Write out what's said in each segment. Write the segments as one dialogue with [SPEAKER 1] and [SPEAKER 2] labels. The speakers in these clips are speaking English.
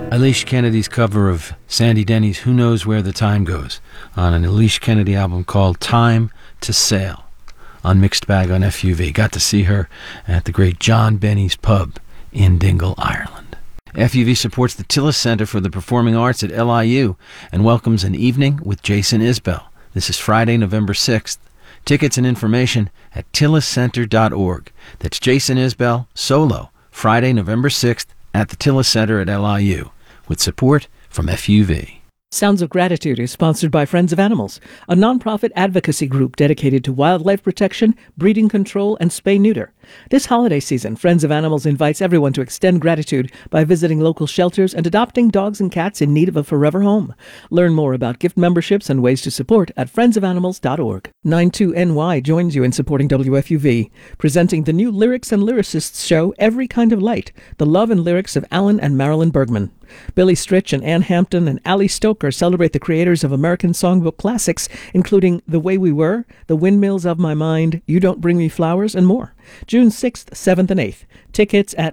[SPEAKER 1] Alicia Kennedy's cover of Sandy Denny's Who Knows Where the Time Goes on an Alicia Kennedy album called Time to Sail on Mixed Bag on FUV. Got to see her at the great John Benny's Pub in Dingle, Ireland. FUV supports the Tillis Center for the Performing Arts at LIU and welcomes an evening with Jason Isbell. This is Friday, November 6th. Tickets and information at tilliscenter.org. That's Jason Isbell, solo, Friday, November 6th at the Tillis Center at LIU, with support from FUV.
[SPEAKER 2] Sounds of Gratitude is sponsored by Friends of Animals, a nonprofit advocacy group dedicated to wildlife protection, breeding control, and spay-neuter. This holiday season, Friends of Animals invites everyone to extend gratitude by visiting local shelters and adopting dogs and cats in need of a forever home. Learn more about gift memberships and ways to support at friendsofanimals.org. 92NY joins you in supporting WFUV, presenting the new Lyrics and Lyricists show Every Kind of Light, the love and lyrics of Alan and Marilyn Bergman. Billy Stritch and Ann Hampton and Ali Stoker celebrate the creators of American songbook classics, including The Way We Were, The Windmills of My Mind, You Don't Bring Me Flowers, and more. June 6th, 7th, and 8th. Tickets at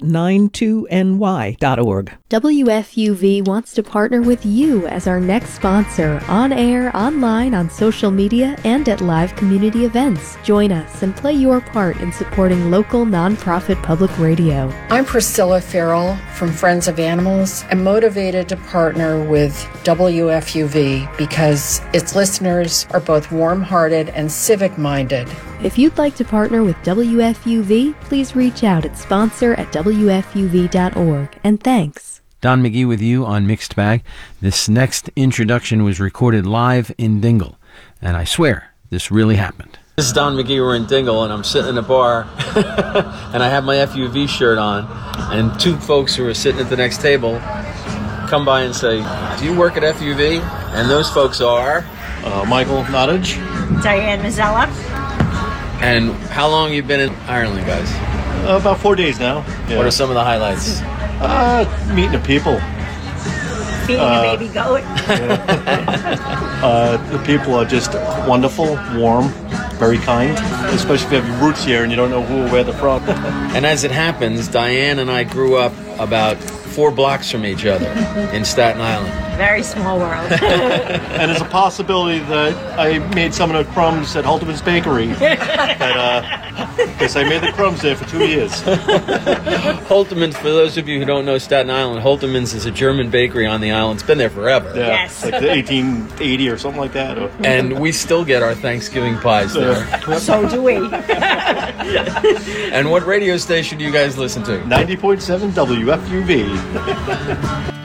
[SPEAKER 2] 92ny.org.
[SPEAKER 3] WFUV wants to partner with you as our next sponsor, on air, online, on social media, and at live community events. Join us and play your part in supporting local nonprofit public radio.
[SPEAKER 4] I'm Priscilla Farrell from Friends of Animals. I'm motivated to partner with WFUV because its listeners are both warm-hearted and civic-minded.
[SPEAKER 3] If you'd like to partner with WFUV, please reach out at sponsor@wfuv.org. And thanks.
[SPEAKER 1] Don McGee with you on Mixed Bag. This next introduction was recorded live in Dingle, and I swear this really happened. This is Don McGee. We're in Dingle, and I'm sitting in a bar, and I have my FUV shirt on, and two folks who are sitting at the next table come by and say, "Do you work at FUV?" And those folks are
[SPEAKER 5] Michael Nottage,
[SPEAKER 6] Diane Mazzella.
[SPEAKER 1] And how long you been in Ireland, guys?
[SPEAKER 5] about 4 days now. Yeah.
[SPEAKER 1] What are some of the highlights?
[SPEAKER 5] Meeting the people.
[SPEAKER 6] Feeding a baby goat.
[SPEAKER 5] The people are just wonderful, warm, very kind, especially if you have your roots here and you don't know who or where they're from.
[SPEAKER 1] And as it happens, Diane and I grew up about 4 blocks from each other in Staten Island.
[SPEAKER 6] Very small world.
[SPEAKER 5] And there's a possibility that I made some of the crumbs at Halterman's Bakery. Because I made the crumbs there for 2 years.
[SPEAKER 1] Holterman's, for those of you who don't know Staten Island, Holterman's is a German bakery on the island. It's been there forever.
[SPEAKER 5] Yeah,
[SPEAKER 6] Yes.
[SPEAKER 5] like the 1880 or something like that.
[SPEAKER 1] And we still get our Thanksgiving pies there.
[SPEAKER 6] So do we.
[SPEAKER 1] And what radio station do you guys listen to?
[SPEAKER 5] 90.7 WFUV.